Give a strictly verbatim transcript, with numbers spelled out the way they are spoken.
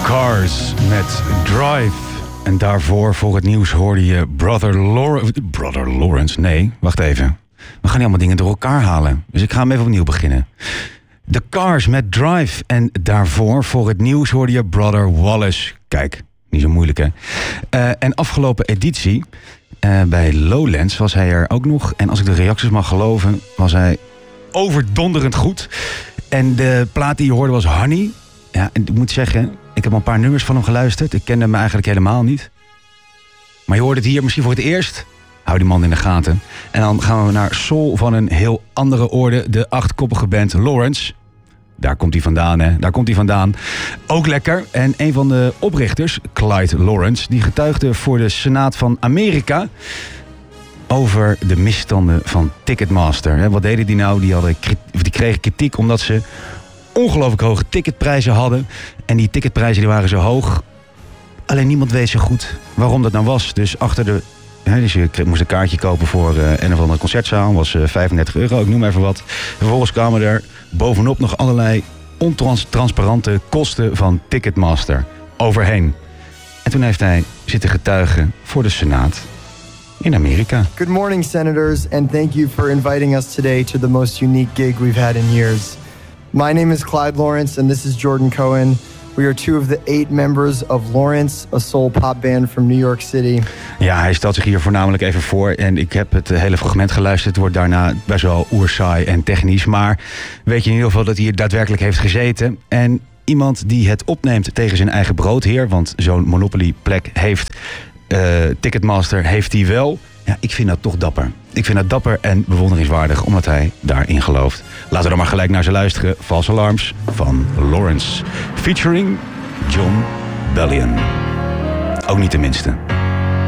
Cars met Drive. En daarvoor voor het nieuws hoorde je Brother Lawrence... Brother Lawrence? Nee, wacht even. We gaan niet allemaal dingen door elkaar halen. Dus ik ga hem even opnieuw beginnen. The Cars met Drive. En daarvoor voor het nieuws hoorde je Brother Wallace. Kijk, niet zo moeilijk hè. Uh, en afgelopen editie... Uh, bij Lowlands was hij er ook nog. En als ik de reacties mag geloven, was hij overdonderend goed. En de plaat die je hoorde was Honey. Ja, en ik moet zeggen, ik heb al een paar nummers van hem geluisterd. Ik kende hem eigenlijk helemaal niet. Maar je hoort het hier misschien voor het eerst. Hou die man in de gaten. En dan gaan we naar soul van een heel andere orde. De achtkoppige band Lawrence. Daar komt hij vandaan, hè. Daar komt hij vandaan. Ook lekker. En een van de oprichters, Clyde Lawrence, die getuigde voor de Senaat van Amerika over de misstanden van Ticketmaster. Wat deden die nou? Die, hadden, die kregen kritiek omdat ze ongelooflijk hoge ticketprijzen hadden. En die ticketprijzen die waren zo hoog. Alleen niemand weet zo goed waarom dat nou was. Dus achter de... He, dus je moest een kaartje kopen voor uh, een of andere concertzaal. Was uh, vijfendertig euro, ik noem even wat. Vervolgens kwamen er bovenop nog allerlei ontransparante kosten van Ticketmaster overheen. En toen heeft hij zitten getuigen voor de Senaat in Amerika. Good morning, senators, and thank you for inviting us today to the most unique gig we've had in years. My name is Clyde Lawrence, and this is Jordan Cohen. We are two of the eight members of Lawrence, a soul pop band from New York City. Ja, hij stelt zich hier voornamelijk even voor. En ik heb het hele fragment geluisterd. Het wordt daarna best wel oersaai en technisch. Maar weet je in ieder geval dat hij hier daadwerkelijk heeft gezeten. En iemand die het opneemt tegen zijn eigen broodheer. Want zo'n Monopoly-plek heeft uh, Ticketmaster heeft hij wel. Ja, ik vind dat toch dapper. Ik vind dat dapper en bewonderingswaardig, omdat hij daarin gelooft. Laten we dan maar gelijk naar ze luisteren. False Alarms van Lawrence. Featuring Jon Bellion. Ook niet de minste.